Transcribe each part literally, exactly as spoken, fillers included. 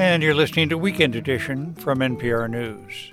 And you're listening to Weekend Edition from N P R News.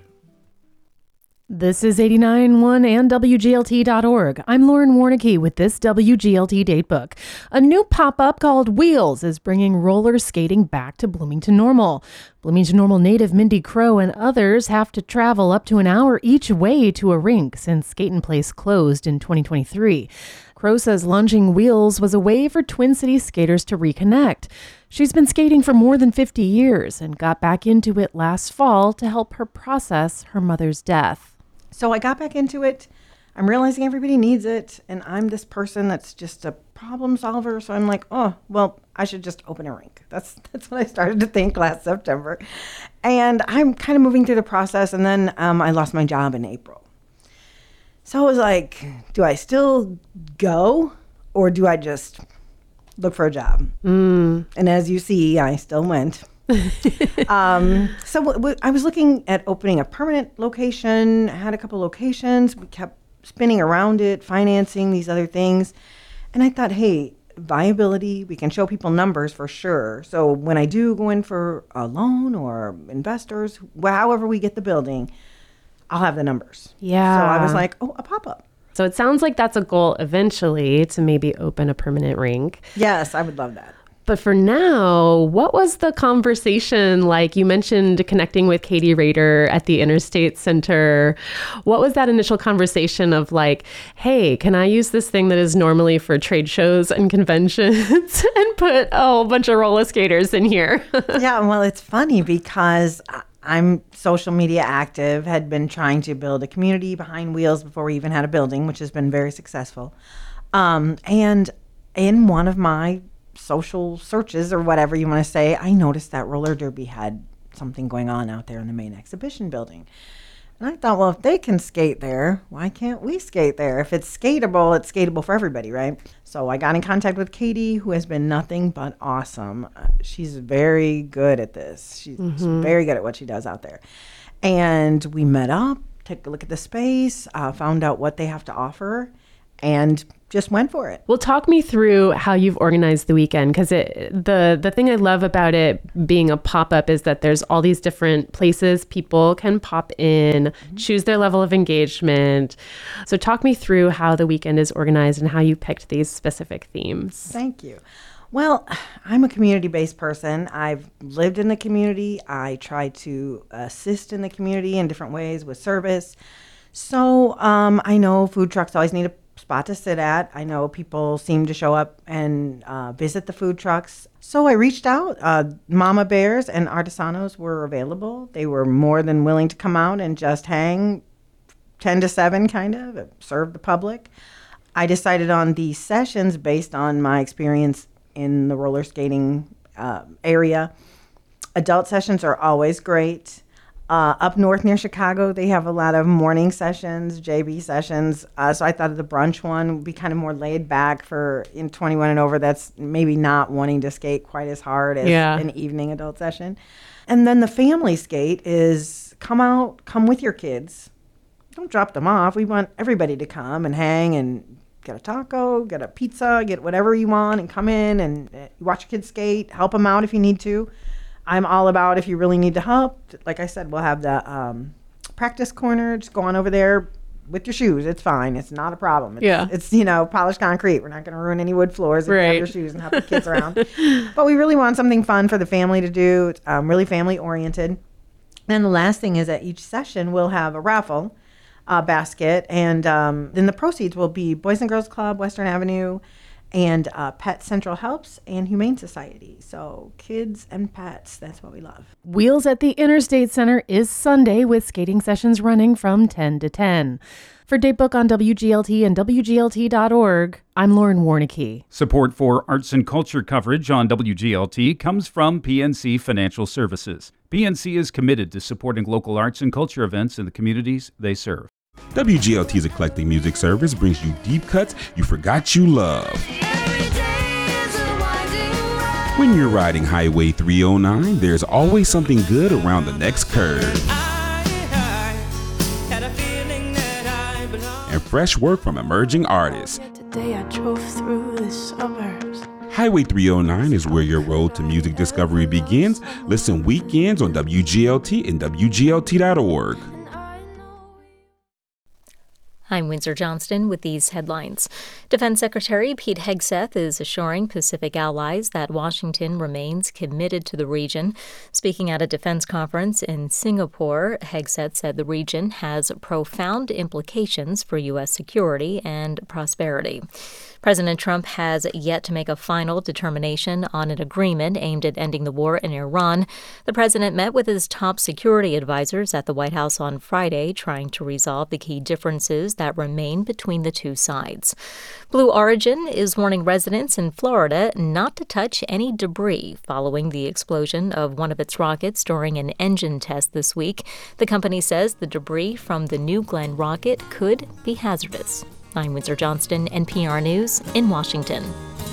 This is eighty-nine point one and W G L T dot org. I'm Lauren Warnicki with this W G L T Datebook. A new pop-up called Wheels is bringing roller skating back to Bloomington Normal. Bloomington Normal native Mindy Crow and others have to travel up to an hour each way to a rink since Skate and Place closed in twenty twenty-three. Crow says launching Wheels was a way for Twin Cities skaters to reconnect. She's been skating for more than fifty years and got back into it last fall to help her process her mother's death. So I got back into it. I'm realizing everybody needs it. And I'm this person that's just a problem solver. So I'm like, oh, well, I should just open a rink. That's that's what I started to think last September. And I'm kind of moving through the process. And then um, I lost my job in April. So I was like, do I still go or do I just look for a job? Mm. And as you see, I still went. um, so w- w- I was looking at opening a permanent location, had a couple locations. We kept spinning around it, financing these other things. And I thought, hey, viability, we can show people numbers for sure. So when I do go in for a loan or investors, wh- however we get the building, I'll have the numbers. Yeah. So I was like, oh, a pop-up. So it sounds like that's a goal eventually to maybe open a permanent rink. Yes, I would love that. But for now, what was the conversation like? You mentioned connecting with Katie Rader at the Interstate Center. What was that initial conversation of like, hey, can I use this thing that is normally for trade shows and conventions and put a whole bunch of roller skaters in here? Yeah, well, it's funny because I'm social media active, had been trying to build a community behind Wheels before we even had a building, which has been very successful. Um, and in one of my social searches or whatever you want to say, I noticed that roller derby had something going on out there in the main exhibition building. And I thought, well, if they can skate there, why can't we skate there? If it's skatable, it's skatable for everybody, right? So I got in contact with Katie, who has been nothing but awesome. Uh, she's very good at this. She's Mm-hmm. very good at what she does out there. And we met up, took a look at the space, uh, found out what they have to offer, and just went for it. Well, talk me through how you've organized the weekend, because the the thing I love about it being a pop-up is that there's all these different places people can pop in, mm-hmm. choose their level of engagement. So talk me through how the weekend is organized and how you picked these specific themes. Thank you. Well, I'm a community-based person. I've lived in the community. I try to assist in the community in different ways with service. So um, I know food trucks always need a spot to sit at. I know people seem to show up and uh, visit the food trucks. So I reached out. Uh, Mama Bears and Artesanos were available. They were more than willing to come out and just hang ten to seven, kind of, serve the public. I decided on these sessions based on my experience in the roller skating uh, area. Adult sessions are always great. Uh, up north near Chicago, they have a lot of morning sessions, J B sessions. Uh, so I thought the brunch one would be kind of more laid back for in twenty-one and over. That's maybe not wanting to skate quite as hard as yeah. an evening adult session. And then the family skate is come out, come with your kids. Don't drop them off. We want everybody to come and hang and get a taco, get a pizza, get whatever you want and come in and uh, watch your kids skate, help them out if you need to. I'm all about if you really need to help. Like I said, we'll have the um, practice corner. Just go on over there with your shoes. It's fine. It's not a problem. It's, yeah. It's, you know, polished concrete. We're not going to ruin any wood floors if right. you have your shoes and help the kids around. But we really want something fun for the family to do. It's um, really family oriented. And the last thing is that each session we'll have a raffle uh, basket. And um, then the proceeds will be Boys and Girls Club, Western Avenue, and uh, Pet Central Helps and Humane Society. So kids and pets, that's what we love. Wheels at the Interstate Center is Sunday with skating sessions running from ten to ten. For Datebook on W G L T and W G L T dot org, I'm Lauren Warnicki. Support for arts and culture coverage on W G L T comes from P N C Financial Services. P N C is committed to supporting local arts and culture events in the communities they serve. W G L T's eclectic music service brings you deep cuts you forgot you love. When you're riding Highway three oh nine, there's always something good around the next curve. And fresh work from emerging artists. Today I drove through the suburbs. Highway three oh nine is where your road to music discovery begins. Listen weekends on W G L T and W G L T dot org. I'm Windsor Johnston with these headlines. Defense Secretary Pete Hegseth is assuring Pacific allies that Washington remains committed to the region. Speaking at a defense conference in Singapore, Hegseth said the region has profound implications for U S security and prosperity. President Trump has yet to make a final determination on an agreement aimed at ending the war in Iran. The president met with his top security advisors at the White House on Friday, trying to resolve the key differences that remain between the two sides. Blue Origin is warning residents in Florida not to touch any debris following the explosion of one of its rockets during an engine test this week. The company says the debris from the New Glenn rocket could be hazardous. I'm Windsor Johnston, N P R News in Washington.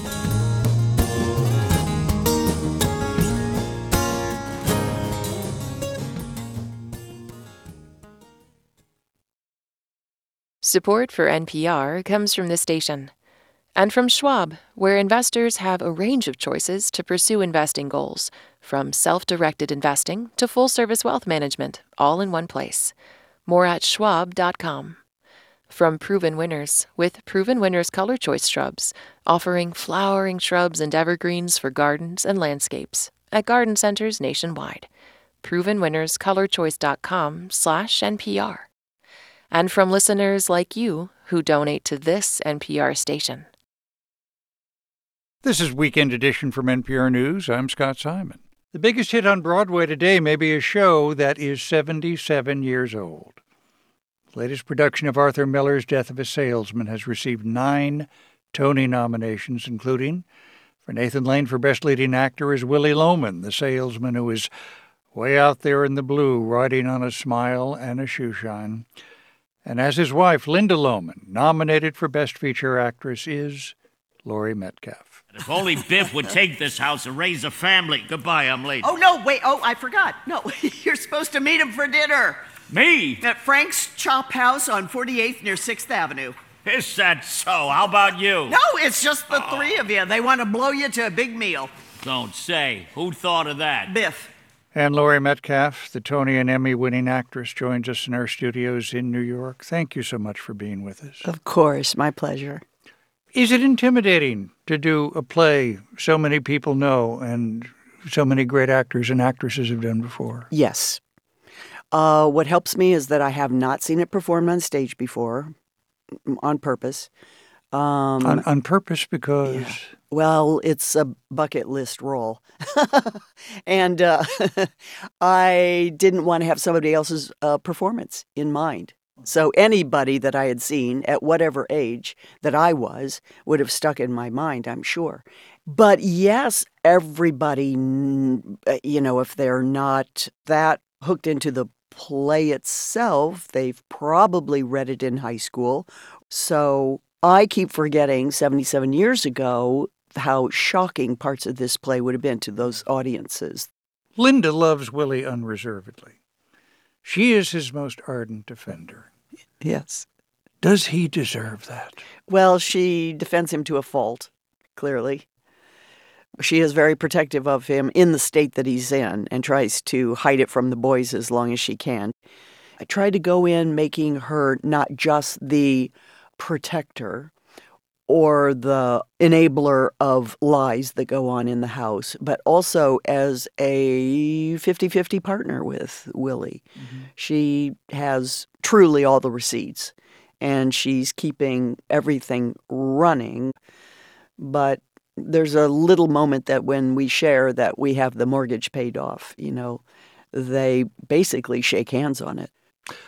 Support for N P R comes from this station and from Schwab, where investors have a range of choices to pursue investing goals, from self-directed investing to full-service wealth management, all in one place. More at schwab dot com. From Proven Winners, with Proven Winners Color Choice Shrubs, offering flowering shrubs and evergreens for gardens and landscapes at garden centers nationwide. proven winners color choice dot com slash N P R. And from listeners like you who donate to this N P R station. This is Weekend Edition from N P R News. I'm Scott Simon. The biggest hit on Broadway today may be a show that is seventy-seven years old. The latest production of Arthur Miller's Death of a Salesman has received nine Tony nominations, including for Nathan Lane for Best Leading Actor as Willy Loman, the salesman who is way out there in the blue, riding on a smile and a shoeshine. And as his wife, Linda Loman, nominated for Best Feature Actress, is Laurie Metcalf. If only Biff would take this house and raise a family. Goodbye, I'm late. Oh, no, wait. Oh, I forgot. No, you're supposed to meet him for dinner. Me? At Frank's Chop House on forty-eighth near sixth Avenue. Is that so? How about you? No, it's just the oh. three of you. They want to blow you to a big meal. Don't say. Who thought of that? Biff. And Laurie Metcalf, the Tony and Emmy-winning actress, joins us in our studios in New York. Thank you so much for being with us. Of course, my pleasure. Is it intimidating to do a play so many people know and so many great actors and actresses have done before? Yes. Uh, what helps me is that I have not seen it performed on stage before, on purpose. Um, on, on purpose because? Yeah. Well, it's a bucket list role. and uh, I didn't want to have somebody else's uh, performance in mind. So anybody that I had seen at whatever age that I was would have stuck in my mind, I'm sure. But yes, everybody, you know, if they're not that hooked into the play itself, they've probably read it in high school. So I keep forgetting seventy-seven years ago how shocking parts of this play would have been to those audiences. Linda loves Willie unreservedly. She is his most ardent defender. Yes. Does he deserve that? Well, she defends him to a fault, clearly. She is very protective of him in the state that he's in and tries to hide it from the boys as long as she can. I try to go in making her not just the protector or the enabler of lies that go on in the house, but also as a fifty-fifty partner with Willie. Mm-hmm. She has truly all the receipts, and she's keeping everything running. But there's a little moment that when we share that we have the mortgage paid off, you know, they basically shake hands on it.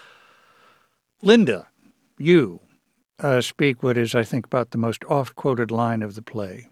Linda, you uh, speak what is, I think, about the most oft-quoted line of the play.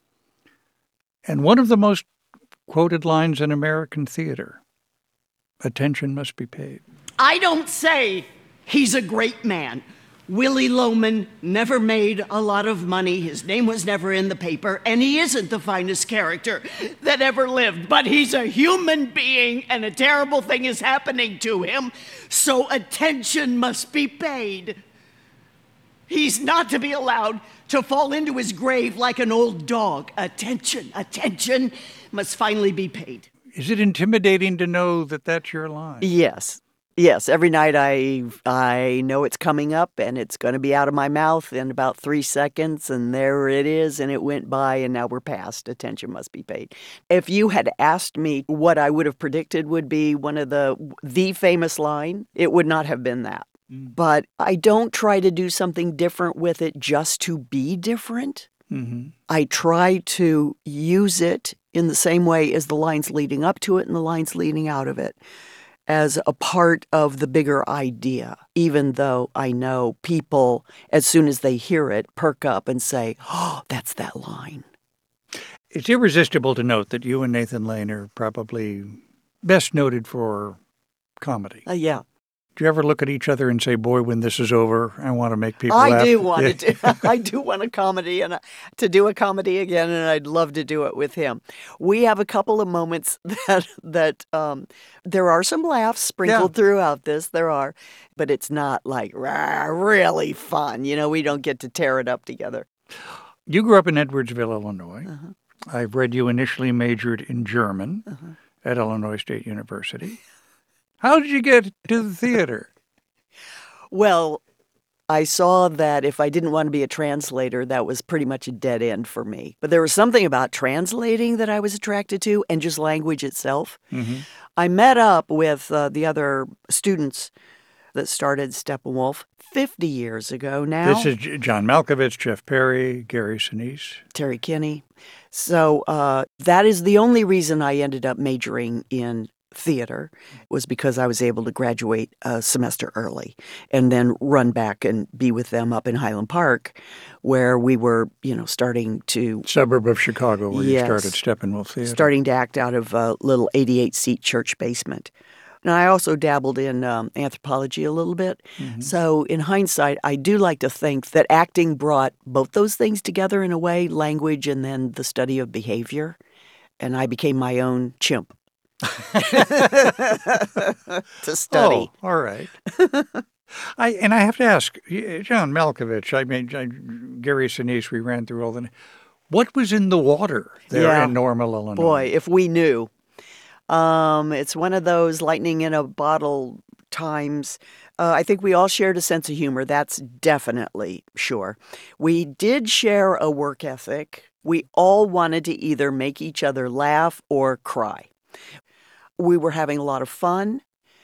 And one of the most quoted lines in American theater. Attention must be paid. I don't say he's a great man. Willy Loman never made a lot of money. His name was never in the paper, and he isn't the finest character that ever lived. But he's a human being, and a terrible thing is happening to him, so attention must be paid. He's not to be allowed to fall into his grave like an old dog. Attention, attention must finally be paid. Is it intimidating to know that that's your line? Yes. Yes, every night I I know it's coming up and it's going to be out of my mouth in about three seconds, and there it is, and it went by, and now we're past. Attention must be paid. If you had asked me what I would have predicted would be one of the the famous line, it would not have been that. Mm. But I don't try to do something different with it just to be different. Mm-hmm. I try to use it in the same way as the lines leading up to it and the lines leading out of it, as a part of the bigger idea, even though I know people, as soon as they hear it, perk up and say, oh, that's that line. It's irresistible to note that you and Nathan Lane are probably best noted for comedy. Uh, yeah. Do you ever look at each other and say, boy, when this is over, I want to make people I laugh? do want to do, I do want a comedy and a, to do a comedy again, and I'd love to do it with him. We have a couple of moments that that um, there are some laughs sprinkled yeah. throughout this. There are, but it's not like rah, really fun. You know, we don't get to tear it up together. You grew up in Edwardsville, Illinois. Uh-huh. I've read you initially majored in German uh-huh. at Illinois State University. How did you get to the theater? Well, I saw that if I didn't want to be a translator, that was pretty much a dead end for me. But there was something about translating that I was attracted to, and just language itself. Mm-hmm. I met up with uh, the other students that started Steppenwolf fifty years ago now. This is John Malkovich, Jeff Perry, Gary Sinise. Terry Kinney. So uh, that is the only reason I ended up majoring in theater, was because I was able to graduate a semester early and then run back and be with them up in Highland Park, where we were, you know, starting to... Suburb of Chicago, where yes, you started Steppenwolf Theater. Starting to act out of a little eighty-eight seat church basement. And I also dabbled in um, anthropology a little bit. Mm-hmm. So in hindsight, I do like to think that acting brought both those things together in a way, language and then the study of behavior. And I became my own chimp. to study. Oh, all right. I and I have to ask, John Malkovich, I mean, I, Gary Sinise, we ran through all the... What was in the water there yeah. in Normal, Illinois? Boy, if we knew. Um, it's one of those lightning in a bottle times. Uh, I think we all shared a sense of humor. That's definitely sure. We did share a work ethic. We all wanted to either make each other laugh or cry. We were having a lot of fun.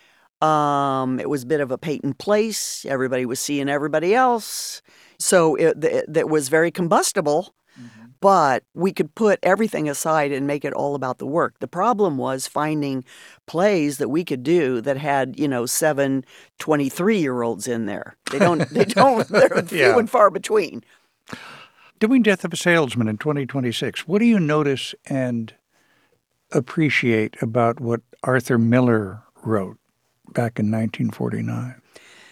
Um, it was a bit of a Peyton place. Everybody was seeing everybody else. So it, it, it was very combustible, mm-hmm. but we could put everything aside and make it all about the work. The problem was finding plays that we could do that had, you know, seven twenty-three-year-olds in there. They don't, they don't, they're few yeah. and far between. Doing Death of a Salesman in twenty twenty-six, what do you notice and appreciate about what Arthur Miller wrote back in nineteen forty-nine?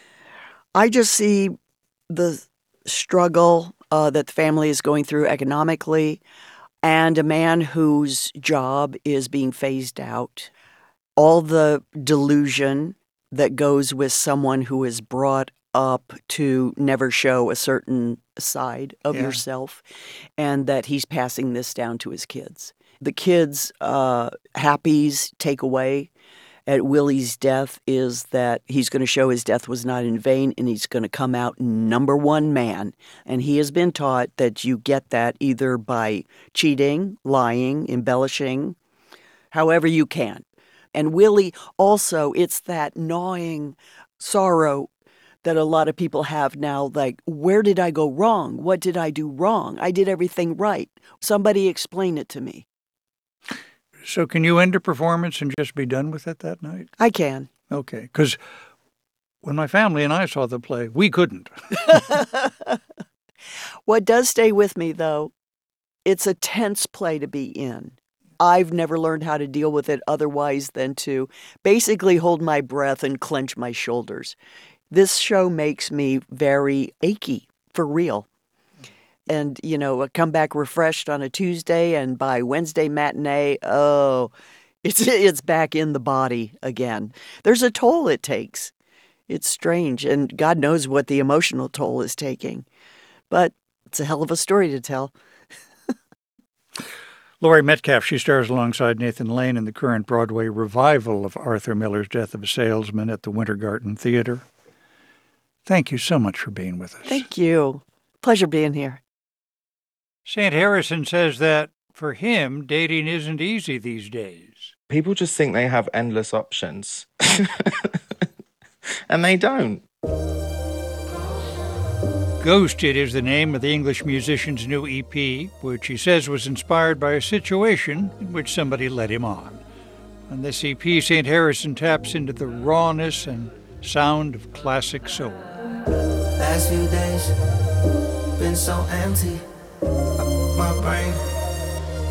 I just see the struggle uh, that the family is going through economically, and a man whose job is being phased out. All the delusion that goes with someone who is brought up to never show a certain side of yeah. yourself, and that he's passing this down to his kids. The kids' uh, happies takeaway at Willie's death is that he's going to show his death was not in vain, and he's going to come out number one man. And he has been taught that you get that either by cheating, lying, embellishing, however you can. And Willie also, it's that gnawing sorrow that a lot of people have now, like, where did I go wrong? What did I do wrong? I did everything right. Somebody explain it to me. So can you end a performance and just be done with it that night? I can. Okay, because when my family and I saw the play, we couldn't. What does stay with me, though, it's a tense play to be in. I've never learned how to deal with it otherwise than to basically hold my breath and clench my shoulders. This show makes me very achy, for real. And, you know, I come back refreshed on a Tuesday, and by Wednesday matinee, oh, it's it's back in the body again. There's a toll it takes. It's strange, and God knows what the emotional toll is taking. But It's a hell of a story to tell. Laurie Metcalf, she stars alongside Nathan Lane in the current Broadway revival of Arthur Miller's Death of a Salesman at the Winter Garden Theater. Thank you so much for being with us. Thank you. Pleasure being here. Saint Harrison says that, for him, dating isn't easy these days. People just think they have endless options. And they don't. Ghosted is the name of the English musician's new E P, which he says was inspired by a situation in which somebody led him on. On this E P, Saint Harrison taps into the rawness and sound of classic soul. Last few days been so empty. My brain